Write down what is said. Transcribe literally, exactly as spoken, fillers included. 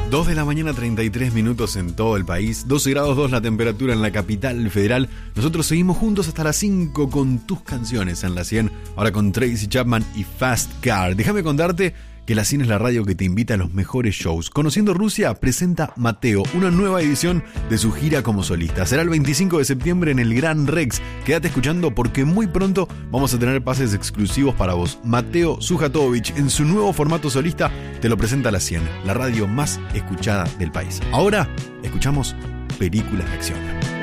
dos de la mañana, treinta y tres minutos en todo el país, doce grados dos la temperatura en la capital federal. Nosotros seguimos juntos hasta las cinco con tus canciones en la cien, ahora con Tracy Chapman y Fast Car. Déjame contarte que la cien es la radio que te invita a los mejores shows. Conociendo Rusia presenta Mateo, una nueva edición de su gira como solista. Será el veinticinco de septiembre en el Gran Rex. Quédate escuchando porque muy pronto vamos a tener pases exclusivos para vos. Mateo Sujatovich en su nuevo formato solista te lo presenta la cien, la radio más escuchada del país. Ahora escuchamos Películas de Acción.